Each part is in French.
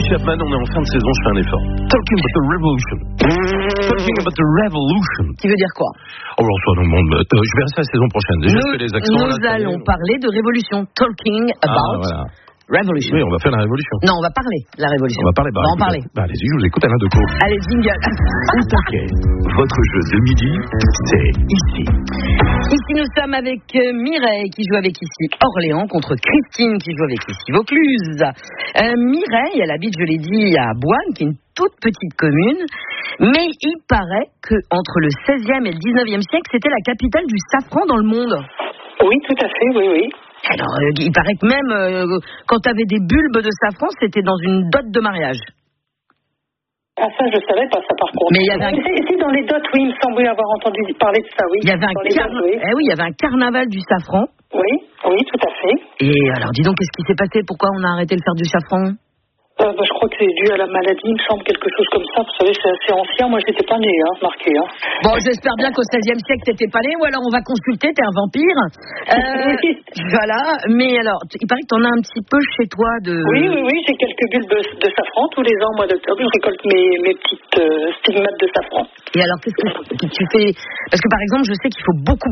Chapman, on est en fin de saison, je fais un effort. Talking about the revolution. Talking about the revolution. Qui veut dire quoi? Oh, alors, soit dans le monde, je verrai ça la saison prochaine. Déjà, je fais les accents. Nous allons parler de révolution. Talking about revolution. Oui, on va faire la révolution. Non, on va parler de la révolution. On va parler. On va en parler. Allez-y, je vous écoute, Alain Decaux. Allez, jingle. Au taquet, votre jeu de midi, c'est ici. Ici, nous sommes avec Mireille qui joue avec ici Orléans contre Christine qui joue avec ici Vaucluse. Mireille, elle habite, je l'ai dit, à Boine, qui est une toute petite commune. Mais il paraît qu'entre le 16e et le 19e siècle, c'était la capitale du safran dans le monde. Oui, tout à fait, oui. Alors, il paraît que même quand tu avais des bulbes de safran, c'était dans une dot de mariage. Ah, ça, je savais pas ça, par contre. Mais il y avait c'est dans les dots, oui, il me semblait avoir entendu parler de ça, oui. Il y avait il y avait un carnaval du safran. Oui, tout à fait. Et alors, dis donc, qu'est-ce qui s'est passé? Pourquoi on a arrêté de faire du safran? Je crois que c'est dû à la maladie, il me semble, quelque chose comme ça. Vous savez, c'est assez ancien. Moi, j'étais pas née, marqué. Bon, j'espère bien qu'au 16e siècle, t'étais pas née, ou alors on va consulter, t'es un vampire. Voilà. Mais alors, il paraît que t'en as un petit peu chez toi de... Oui, j'ai quelques bulbes de safran. Tous les ans, au mois d'octobre, je récolte mes petites stigmates de safran. Et alors, qu'est-ce que tu fais? Parce que, par exemple, je sais qu'il faut beaucoup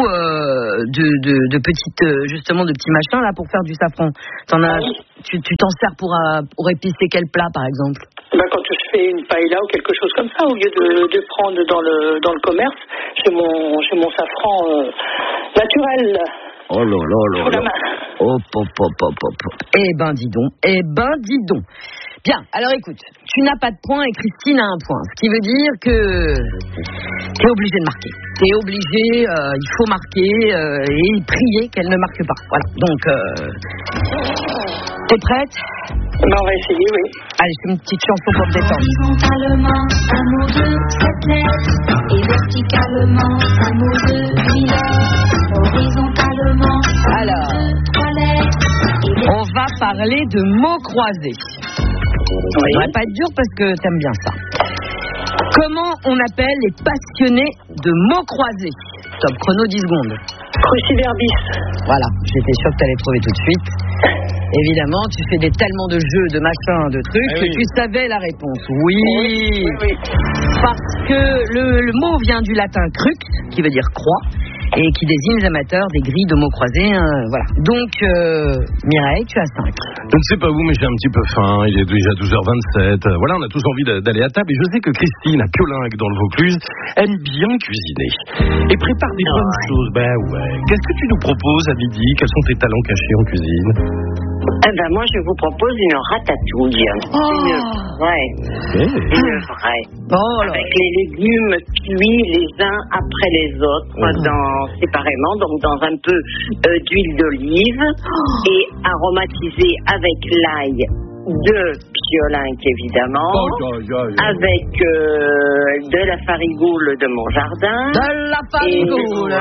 de petites, justement, de petits machins, là, pour faire du safran. Tu t'en sers pour épicer quel plat, par exemple? Quand je fais une paella ou quelque chose comme ça, au lieu de prendre dans le commerce, j'ai mon safran naturel. Oh là. Hop. Eh ben, dis donc. Bien, alors écoute, tu n'as pas de point et Christine a un point. Ce qui veut dire que tu es obligé de marquer. Tu es obligé, il faut marquer et prier qu'elle ne marque pas. Voilà, donc, t'es prête? On va essayer, oui. Allez, je fais une petite chanson pour te détendre. Horizontalement, un mot de 7 lettres. Et verticalement, un mot de 8 lettres. Horizontalement, alors, 3 lettres. On va parler de mots croisés. Ça ne va pas être dur parce que t'aimes bien ça. Comment on appelle les passionnés de mots croisés? Top chrono, 10 secondes. Cruciverbis. Voilà, j'étais sûre que t'allais trouver tout de suite. Évidemment, tu fais tellement de jeux, de machins, de trucs, que tu savais la réponse. Oui. Parce que le mot vient du latin crux, qui veut dire croix, et qui désigne les amateurs des grilles de mots croisés. Voilà. Donc, Mireille, tu as 5. Je ne sais pas vous, mais j'ai un petit peu faim. Il est déjà 12h27. Voilà, on a tous envie d'aller à table. Et je sais que Christine, à Piolingue, dans le Vaucluse, aime bien cuisiner. Et prépare des bonnes choses. Ben ouais. Qu'est-ce que tu nous proposes à midi? Quels sont tes talents cachés en cuisine? Moi, je vous propose une ratatouille. Une vraie. Une vraie. Avec les légumes cuits les uns après les autres, séparément, donc dans un peu d'huile d'olive et aromatisé avec l'ail de Piolingue, évidemment, avec de la farigoule de mon jardin. De la farigoule,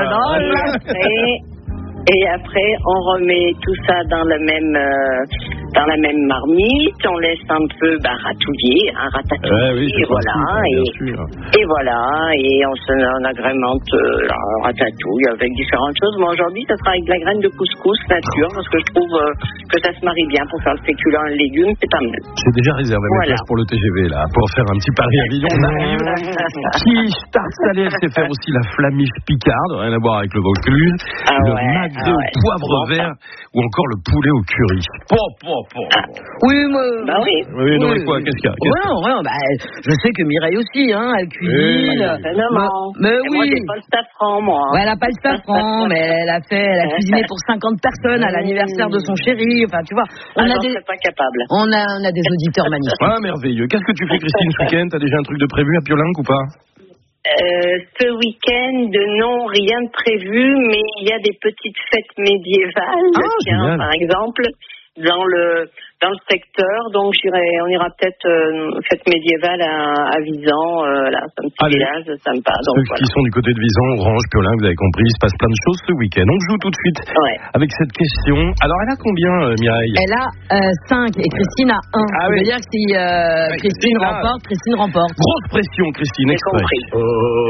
Et après, on remet tout ça dans la même marmite, on laisse un peu ratatouiller, et voilà, et on agrémente la ratatouille avec différentes choses. Mais aujourd'hui, ça sera avec de la graine de couscous nature, parce que je trouve que ça se marie bien pour faire le féculent et le légume, c'est pas mal. J'ai déjà réservé mes places pour le TGV, là, pour faire un petit pari à Avignon. On arrive. Quiche, tarte salée, elle sait faire aussi la flamiche picarde, rien à voir avec le Vaucluse, le magret au poivre vert, ou encore le poulet au curry. Oui, moi... Oui, non, mais quoi, qu'est-ce qu'il y a? Je sais que Mireille aussi, elle cuisine. Mais oui. Moi, j'ai pas le safran, moi. Ouais, elle a pas le safran, mais elle a cuisiné pour 50 personnes à l'anniversaire de son chéri. Enfin, tu vois, on serait pas capable. On a des auditeurs magnifiques. Ah, merveilleux. Qu'est-ce que tu fais, Christine, ce week-end? T'as déjà un truc de prévu à Piolingue ou pas? Ce week-end, non, rien de prévu, mais il y a des petites fêtes médiévales, par exemple, dans le secteur, donc on ira peut-être fête médiévale à Visan, c'est un petit village sympa. Donc, ceux qui sont du côté de Visan, Orange, Piolingue, vous avez compris, il se passe plein de choses ce week-end. On joue tout de suite avec cette question. Alors, elle a combien, Mireille? Elle a 5 et Christine a 1. Ça veut dire que si Christine remporte. Grosse pression, Christine, j'ai compris.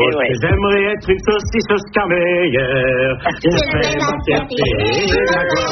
J'aimerais être une saucisse au scarmeillère. Je fais ma fierté,